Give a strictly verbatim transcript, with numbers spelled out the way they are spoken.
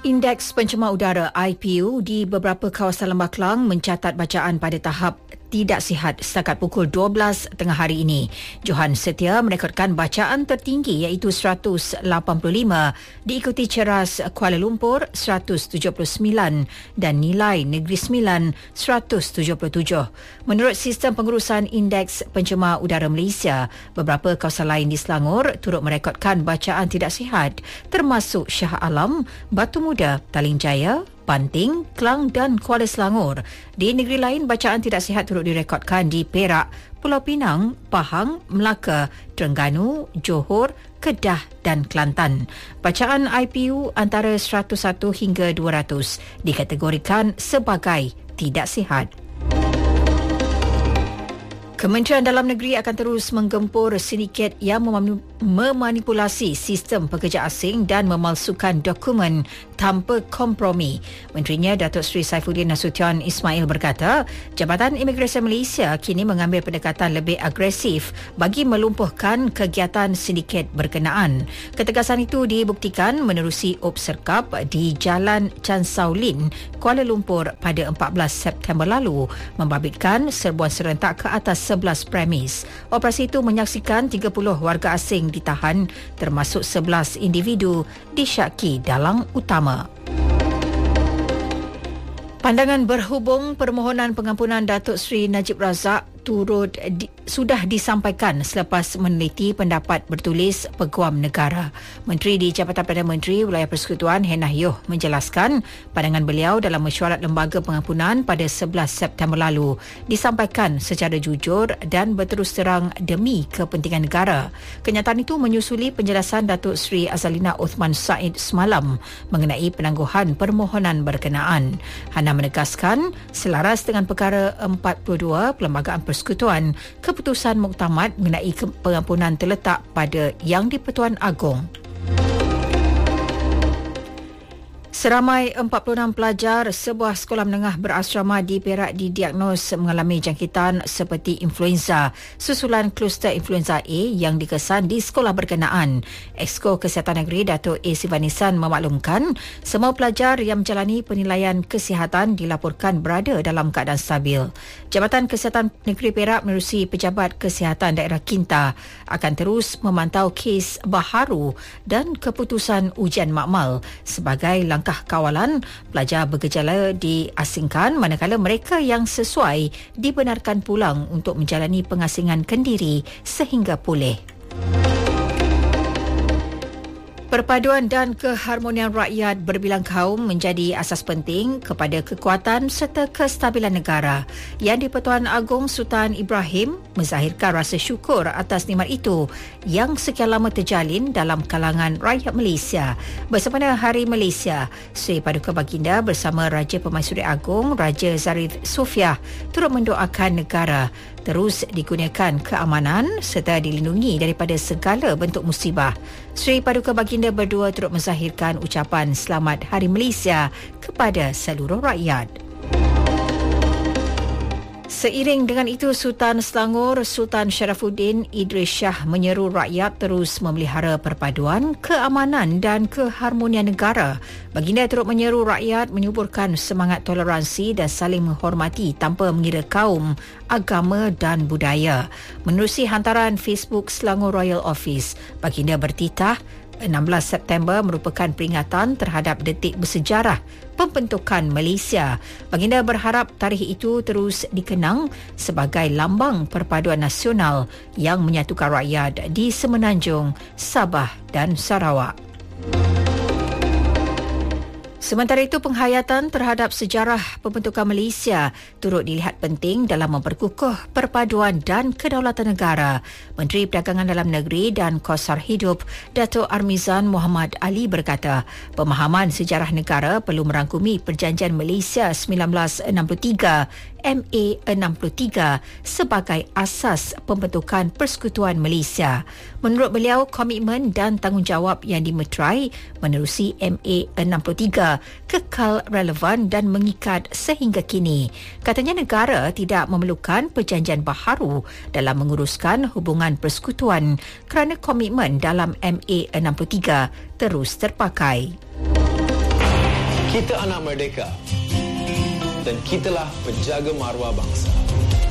Indeks Pencemar Udara I P U di beberapa kawasan Lembah Kelang mencatat bacaan pada tahap tidak sihat setakat pukul dua belas tengah hari ini. Johan Setia merekodkan bacaan tertinggi iaitu seratus lapan puluh lima, diikuti Ceras Kuala Lumpur seratus tujuh puluh sembilan dan Nilai Negeri Sembilan seratus tujuh puluh tujuh. Menurut Sistem Pengurusan Indeks Pencemar Udara Malaysia, beberapa kawasan lain di Selangor turut merekodkan bacaan tidak sihat termasuk Shah Alam, Batu Muda, Taling Jaya, Panting, Kelang dan Kuala Selangor. Di negeri lain, bacaan tidak sihat turut direkodkan di Perak, Pulau Pinang, Pahang, Melaka, Terengganu, Johor, Kedah dan Kelantan. Bacaan I P U antara seratus satu hingga dua ratus dikategorikan sebagai tidak sihat. Kementerian Dalam Negeri akan terus menggempur sindiket yang memanipulasi sistem pekerja asing dan memalsukan dokumen tanpa kompromi. Menterinya Datuk Seri Saifuddin Nasution Ismail berkata, Jabatan Imigresen Malaysia kini mengambil pendekatan lebih agresif bagi melumpuhkan kegiatan sindiket berkenaan. Ketegasan itu dibuktikan menerusi op serkap di Jalan Chan Sao Lin, Kuala Lumpur pada empat belas September lalu, membabitkan serbuan serentak ke atas sebelas premis. Operasi itu menyaksikan tiga puluh warga asing ditahan termasuk sebelas individu disyaki dalang utama. Pandangan berhubung permohonan pengampunan Datuk Seri Najib Razak turut di, sudah disampaikan selepas meneliti pendapat bertulis Peguam Negara. Menteri di Jabatan Perdana Menteri Wilayah Persekutuan Hennah Yoh menjelaskan pandangan beliau dalam mesyuarat lembaga pengampunan pada sebelas September lalu disampaikan secara jujur dan berterus terang demi kepentingan negara. Kenyataan itu menyusuli penjelasan Datuk Seri Azalina Uthman Said semalam mengenai penangguhan permohonan berkenaan. Hannah menegaskan selaras dengan perkara empat puluh dua Perlembagaan Persekutuan, keputusan muktamad mengenai pengampunan terletak pada Yang di-Pertuan Agong. Seramai empat puluh enam pelajar sebuah sekolah menengah berasrama di Perak didiagnos mengalami jangkitan seperti influenza susulan kluster influenza A yang dikesan di sekolah berkenaan. Exco Kesihatan Negeri Datuk A. Sivanisan memaklumkan semua pelajar yang menjalani penilaian kesihatan dilaporkan berada dalam keadaan stabil. Jabatan Kesihatan Negeri Perak menerusi Pejabat Kesihatan Daerah Kinta akan terus memantau kes baharu dan keputusan ujian makmal sebagai langkah kawalan pelajar bergejala diasingkan manakala mereka yang sesuai dibenarkan pulang untuk menjalani pengasingan kendiri sehingga pulih. Perpaduan dan keharmonian rakyat berbilang kaum menjadi asas penting kepada kekuatan serta kestabilan negara. Yang di-Pertuan Agong Sultan Ibrahim menzahirkan rasa syukur atas nikmat itu yang sekian lama terjalin dalam kalangan rakyat Malaysia. Bersempena Hari Malaysia, Sri Paduka Baginda bersama Raja Pemaisuri Agong Raja Zarif Sofiah turut mendoakan negara terus dikurniakan keamanan serta dilindungi daripada segala bentuk musibah. Sri Paduka Baginda berdua turut menzahirkan ucapan Selamat Hari Malaysia kepada seluruh rakyat. Seiring dengan itu, Sultan Selangor Sultan Sharafuddin Idris Shah menyeru rakyat terus memelihara perpaduan, keamanan dan keharmonian negara. Baginda turut menyeru rakyat menyuburkan semangat toleransi dan saling menghormati tanpa mengira kaum, agama dan budaya. Menerusi hantaran Facebook Selangor Royal Office, Baginda bertitah enam belas September merupakan peringatan terhadap detik bersejarah pembentukan Malaysia. Baginda berharap tarikh itu terus dikenang sebagai lambang perpaduan nasional yang menyatukan rakyat di Semenanjung, Sabah dan Sarawak. Sementara itu, penghayatan terhadap sejarah pembentukan Malaysia turut dilihat penting dalam memperkukuh perpaduan dan kedaulatan negara. Menteri Perdagangan Dalam Negeri dan Kosar Hidup, Datuk Armizan Muhammad Ali berkata, pemahaman sejarah negara perlu merangkumi Perjanjian Malaysia seribu sembilan ratus enam puluh tiga M A enam puluh tiga sebagai asas pembentukan Persekutuan Malaysia. Menurut beliau, komitmen dan tanggungjawab yang dimeterai menerusi M A enam puluh tiga kekal relevan dan mengikat sehingga kini. Katanya negara tidak memerlukan perjanjian baharu dalam menguruskan hubungan persekutuan kerana komitmen dalam M A enam puluh tiga terus terpakai. Kita anak merdeka dan kitalah penjaga maruah bangsa.